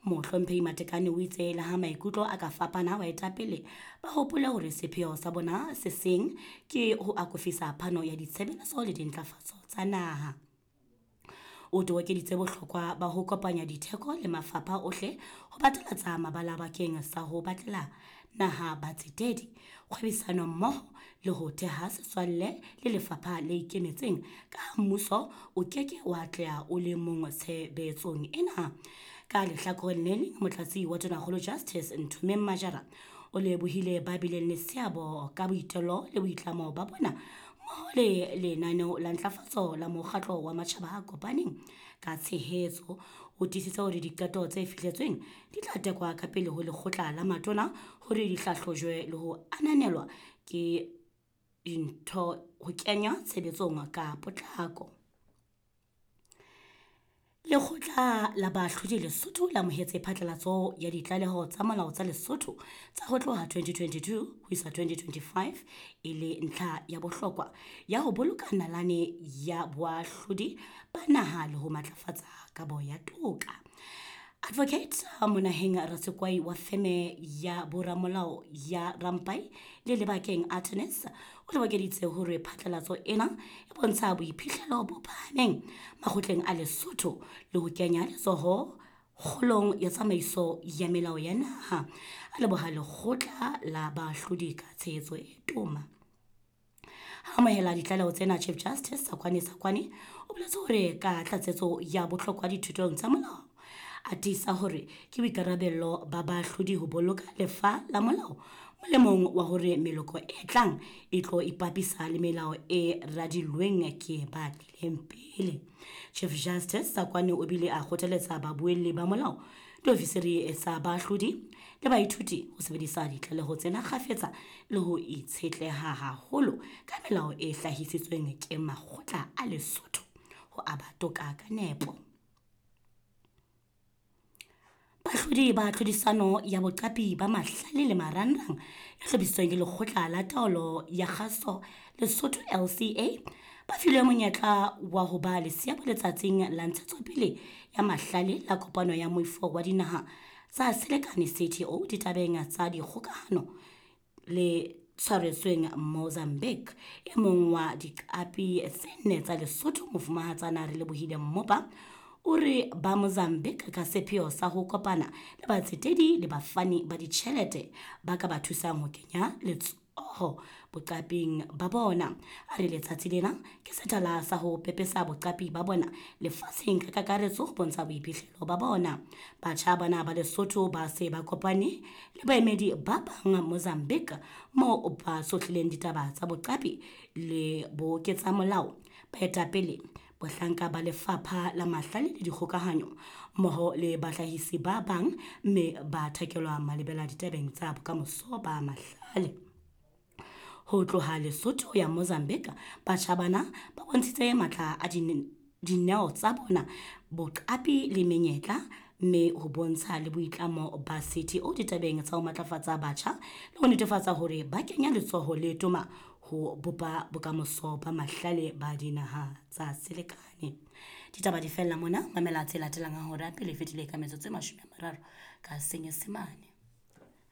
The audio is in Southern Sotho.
Mohlomphehi Matekane o itse le ha maikutlo a ka fapana baetapele ba hopole hore sepheo sa bona se seng ke ho akofisa phano ya ditshebeletso le dintlafatso tsa naha. O tobokeditse bohlokwa ba ho kopanya ditheko le mafapha ohle ho batalatsa mabala bakeng sa ho batlela naha batsetedi, kgwebisano mmoho le ho theha setswalle le lefapha le ikemetseng ka mmuso o keke wa tleha o le mong tshebetsong ena. Ka lehlakoreng le leng, motlatsi wa Tonakgolo Justice Nthumeng Majara o lebohile ba bileng le seabo ka boitelo le boitlamo ba bona mmoho le lenaneo la ntlafatso la mokgatlo wa matjhaba a kopaneng ka tshehetso. O tiisitse hore diqeto tse fihletsweng di tla tekwa ka pele ho lekgotla la matona hore di hlahlojwe le ho ananelwa ke dintho ho kenywa tshebetsong ka potlako. Lekgotla la Bahlodi Lesotho la mohetse phatlalatso ya ditlaleho tsa molao tsa Lesotho tsa ho tloha 2022 ho isa 2025 e le ntlha ya bohlokwa ya ho boloka nalane ya boahlodi ba naha le ho matlafatsa kabo ya toka. Advocate Monaheng Rasekwai wa feme ya boramolao ya Rampai le Lebakeng Artenes o tobokeditse hore phatlalatso ena e bontsha boiphihlelo bo phahameng makgotleng a Lesotho le ho kenya letsoho kgolong ya tsamaiso ya melao ya naha. A leboha lekgotla la bahlodi ka tshehetso e toma. Amohela ditlaleho tsena, Chief Justice Sakwane o boletse hore ka tlatsetso ya bohlokwa dithutong tsa molao a tiisa hore ke boikarabello ba bahlodi ho boloka lefa la molao molemong wa hore meloko e tlang e tlo ipapisa le melao e radilweng ke ba tlileng pele. Chief Justice Sakwane o bile a kgothaletsa babuelli ba molao, diofisiri tsa bahlodi le baithuti ho sebedisa ditlaleho tsena kgafetsa le ho itshetleha haholo ka melao e hlahisitsweng ke makgotla a Lesotho ho aba toka ka nepo. Bahlodi ba tlhodisano ya boqapi ba mahlale le marangrang e hlobisitsweng ke lekgotla la taolo ya kgaso Lesotho LCA ba filwe monyetla wa ho ba le seabo letsatsing la ntshetsopele ya mahlale la kopano ya moifo wa dinaha tsa Selekane CTO ditabeng tsa dikgokahano le tshwaretsweng Mozambique. E mong wa diqapi tse nne tsa Lesotho, Mofumahatsana re lebohile Mmopa, o re ba Mozambique ka sepheo sa ho kopana le batsetedi le bafani ba ditjhelete ba ka ba thusang ho kenya letsoho boqaping ba bona. A re letsatsi lena ke sethala sa ho pepesa boqapi ba bona lefatsheng ka kakaretso ho bontsha boiphihlelo ba bona. Batjha bana ba Lesotho ba se ba kopane le baemedi ba bang Mozambique moo ba sotlileng ditaba tsa boqapi le boketsa molao, baetapele, bohlanka ba lefapha la mahlale le dikgokahanyo mmoho le bahlahisi ba bang, mme ba thekelwa malebela ditabeng tsa bokamoso ba mahlale. Ho tloha Lesotho ya Mozambique, batjha bana ba bontshitse matla a dineo tsa bona, boqapi le menyetla, mme ho bontsha le boitlamo ba CTO ditabeng tsa ho matlafatsa batjha le ho netefatsa hore ba kenya letsoho le toma ho bopa bokamoso ba mahlale ba dinaha tsa Selekane. Ditaba di fella mona, mamela tse latelang hore pele fetile ka metsotso e 30 ka Senyesemane.